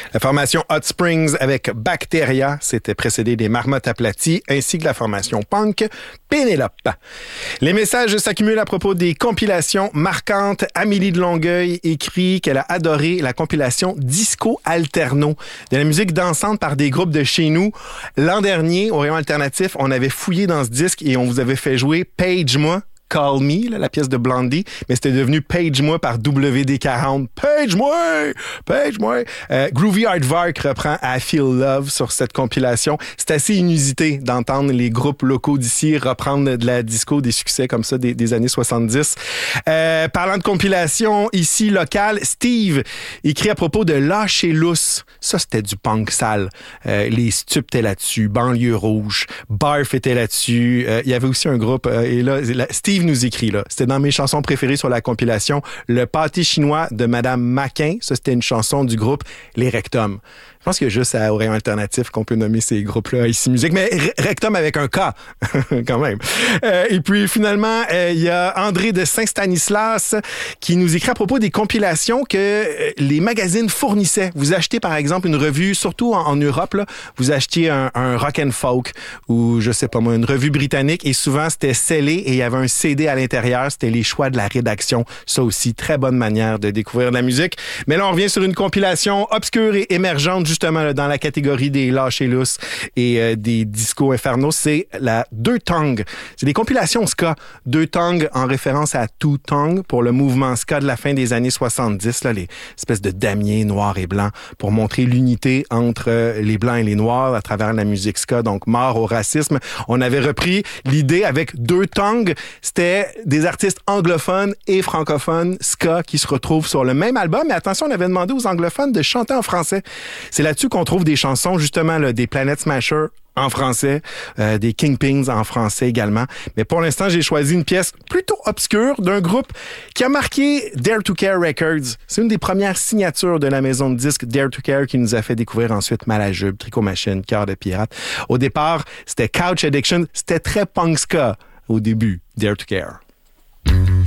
La formation Hot Springs avec Bacteria, c'était précédé des Marmottes aplaties, ainsi que la formation punk Pénélope. Les messages s'accumulent à propos des compilations marquantes. Amélie de Longueuil écrit qu'elle a adoré la compilation Disco Alterno, de la musique dansante par des groupes de chez nous. L'an dernier, au rayon alternatif, on avait fouillé dans ce disque et on vous avait fait jouer Page-moi. Call Me, là, la pièce de Blondie, mais c'était devenu Page-moi par WD-40. Page-moi! Page-moi! Groovy Aardvark reprend I Feel Love sur cette compilation. C'est assez inusité d'entendre les groupes locaux d'ici reprendre de la disco, des succès comme ça des années 70. Parlant de compilation ici locale, Steve écrit à propos de Lâcher lousse. Ça, c'était du punk sale. Les Stupes étaient là-dessus, Banlieue Rouge, Barf était là-dessus. Il y avait aussi un groupe, et là, Steve nous écrit, là. C'était dans mes chansons préférées sur la compilation. Le pâté chinois de Madame Maquin. Ça, c'était une chanson du groupe Les Rectum. Je pense qu'il y a juste au rayon alternatif qu'on peut nommer ces groupes-là ici musique, mais Rectum avec un K, quand même. Et puis, finalement, il y a André de Saint-Stanislas qui nous écrit à propos des compilations que les magazines fournissaient. Vous achetez, par exemple, une revue, surtout en Europe, là, vous achetiez un rock and folk ou, je sais pas moi, une revue britannique et souvent, c'était scellé et il y avait un CD à l'intérieur. C'était les choix de la rédaction. Ça aussi, très bonne manière de découvrir de la musique. Mais là, on revient sur une compilation obscure et émergente, justement, là, dans la catégorie des lâchers lousses et des discos infernaux. C'est la Deux Tongues. C'est des compilations ska. Deux Tongues en référence à Two Tongue pour le mouvement ska de la fin des années 70, là, les espèces de damiers noirs et blancs pour montrer l'unité entre les blancs et les noirs à travers la musique ska. Donc, mort au racisme. On avait repris l'idée avec Deux Tongues. C'était des artistes anglophones et francophones ska qui se retrouvent sur le même album. Mais attention, on avait demandé aux anglophones de chanter en français. C'est là-dessus qu'on trouve des chansons, justement, là, des Planet Smashers en français, des Kingpins en français également. Mais pour l'instant, j'ai choisi une pièce plutôt obscure d'un groupe qui a marqué Dare to Care Records. C'est une des premières signatures de la maison de disques Dare to Care qui nous a fait découvrir ensuite Malajube, Tricot Machine, Cœur de Pirate. Au départ, c'était Couch Addiction. C'était très punk ska au début, Dare to Care.